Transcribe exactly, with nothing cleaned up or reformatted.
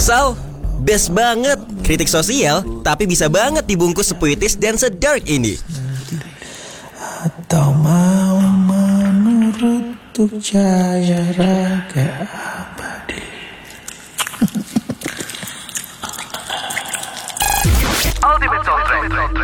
So, best banget kritik sosial, tapi bisa banget dibungkus sepuitis dan sedark ini. Atau mau menurut tuk cahaya raga abadi. Ultimate Soundtrack.